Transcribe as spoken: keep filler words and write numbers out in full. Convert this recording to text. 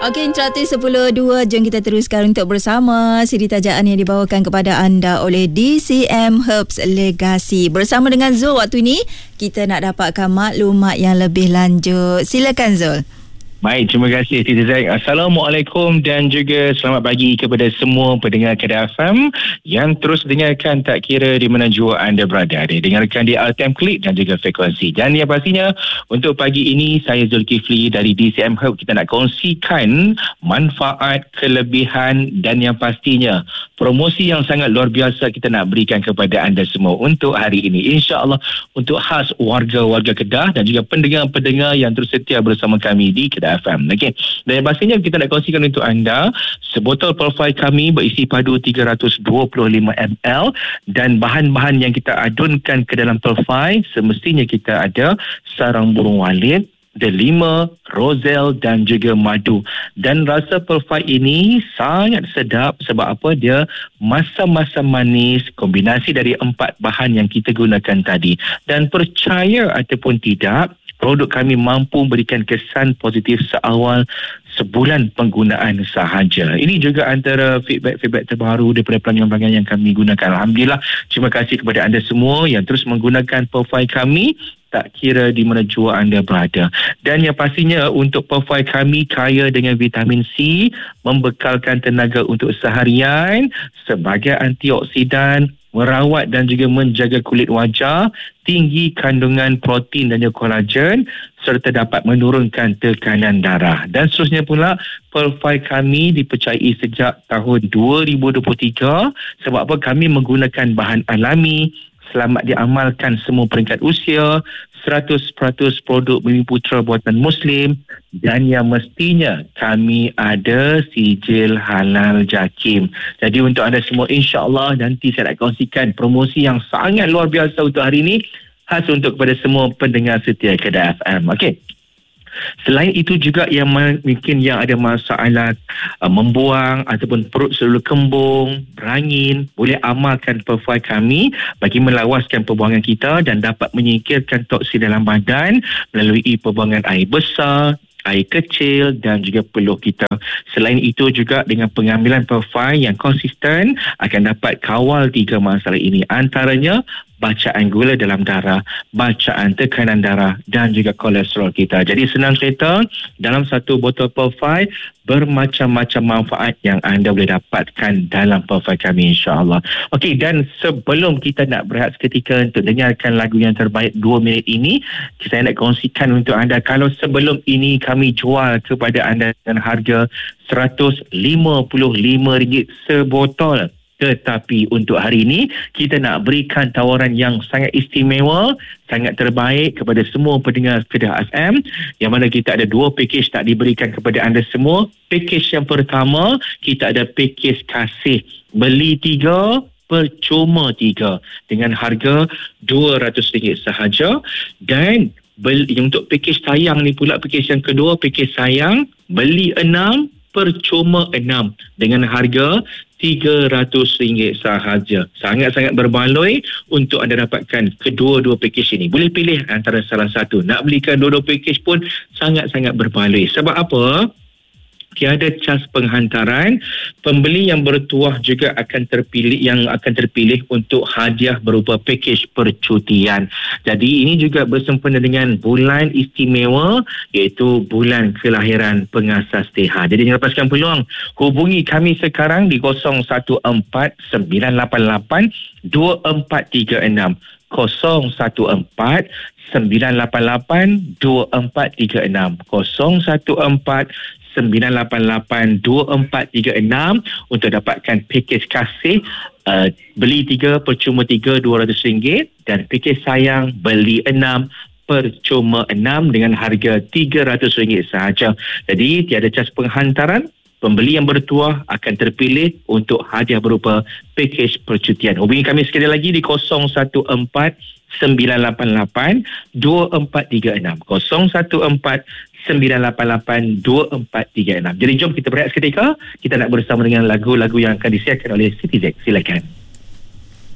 Okey, Intrati sepuluh dua, jom kita teruskan untuk bersama siri tajaan yang dibawakan kepada anda oleh D C M Herbs Legacy. Bersama dengan Zul waktu ini, kita nak dapatkan maklumat yang lebih lanjut. Silakan Zul. Baik, terima kasih Titi Zack. Assalamualaikum dan juga selamat pagi kepada semua pendengar Kedah F M yang terus dengarkan tak kira di mana jua anda berada. Dengarkan di Altem Klik dan juga frekuensi. Dan yang pastinya untuk pagi ini saya Zulkifli dari D C M Herb, kita nak kongsikan manfaat, kelebihan dan yang pastinya promosi yang sangat luar biasa kita nak berikan kepada anda semua untuk hari ini. InsyaAllah untuk khas warga-warga Kedah dan juga pendengar-pendengar yang terus setia bersama kami di Kedah F M. Okey. Dan pastinya kita nak kongsikan untuk anda sebotol Perfy kami berisi padu tiga ratus dua puluh lima mililiter dan bahan-bahan yang kita adunkan ke dalam Perfy semestinya kita ada sarang burung walet, delima, rozel dan juga madu. Dan rasa Perfy ini sangat sedap sebab apa? Dia masam-masam manis, kombinasi dari empat bahan yang kita gunakan tadi. Dan percaya ataupun tidak, produk kami mampu memberikan kesan positif seawal sebulan penggunaan sahaja. Ini juga antara feedback-feedback terbaru daripada pelanggan-pelanggan yang kami gunakan. Alhamdulillah, terima kasih kepada anda semua yang terus menggunakan Perfy kami tak kira di mana jua anda berada. Dan yang pastinya untuk Perfy kami kaya dengan vitamin C, membekalkan tenaga untuk seharian sebagai antioksidan, merawat dan juga menjaga kulit wajah, tinggi kandungan protein dan juga kolagen serta dapat menurunkan tekanan darah. Dan seterusnya pula, Perfy kami dipercayai sejak tahun dua ribu dua puluh tiga sebab apa? Kami menggunakan bahan alami, selamat diamalkan semua peringkat usia, seratus peratus produk Bumi Putra buatan Muslim dan yang mestinya kami ada sijil halal JAKIM. Jadi untuk anda semua, insya-Allah nanti saya nak kongsikan promosi yang sangat luar biasa untuk hari ini khas untuk kepada semua pendengar setia Kedah F M. Okey. Selain itu juga yang mungkin yang ada masalah uh, membuang ataupun perut selalu kembung, berangin, boleh amalkan Perfy kami bagi melawaskan pembuangan kita dan dapat menyingkirkan toksin dalam badan melalui pembuangan air besar, air kecil dan juga peluh kita. Selain itu juga dengan pengambilan Perfy yang konsisten akan dapat kawal tiga masalah ini, antaranya bacaan gula dalam darah, bacaan tekanan darah dan juga kolesterol kita. Jadi senang cerita, dalam satu botol Perfy bermacam-macam manfaat yang anda boleh dapatkan dalam Perfy kami, insya-Allah. Okey, dan sebelum kita nak berehat seketika untuk dengarkan lagu yang terbaik dua minit ini, saya nak kongsikan untuk anda, kalau sebelum ini kami jual kepada anda dengan harga seratus lima puluh lima ringgit sebotol, tetapi untuk hari ini kita nak berikan tawaran yang sangat istimewa, sangat terbaik kepada semua pendengar Kedah F M, yang mana kita ada dua pakej nak diberikan kepada anda semua. Pakej yang pertama, kita ada pakej kasih beli tiga percuma tiga dengan harga dua ratus ringgit sahaja. Dan beli, untuk pakej sayang ni pula, pakej yang kedua, pakej sayang beli enam percuma enam dengan harga tiga ratus ringgit sahaja. Sangat-sangat berbaloi untuk anda dapatkan kedua-dua pakej ini. Boleh pilih antara salah satu. Nak belikan dua-dua pakej pun sangat-sangat berbaloi. Sebab apa? Tiada cas penghantaran. Pembeli yang bertuah juga akan terpilih, yang akan terpilih untuk hadiah berupa pakej percutian. Jadi ini juga bersempena dengan bulan istimewa, iaitu bulan kelahiran pengasas T H. Jadi jangan lepaskan peluang. Hubungi kami sekarang di kosong satu empat sembilan lapan lapan dua empat tiga enam. kosong satu empat sembilan lapan lapan dua empat tiga enam. kosong satu empat sembilan lapan lapan dua empat tiga enam untuk dapatkan pakej kasih uh, beli tiga percuma tiga dua ratus ringgit dan pakej sayang beli enam percuma enam dengan harga tiga ratus ringgit sahaja. Jadi tiada cas penghantaran. Pembeli yang bertuah akan terpilih untuk hadiah berupa pakej percutian. Hubungi kami sekali lagi di kosong satu empat sembilan lapan lapan dua empat tiga enam. kosong satu empat sembilan lapan lapan dua empat tiga enam. Jadi jom kita berehat seketika. Kita nak bersama dengan lagu-lagu yang akan disiarkan oleh Siti Zack. Silakan.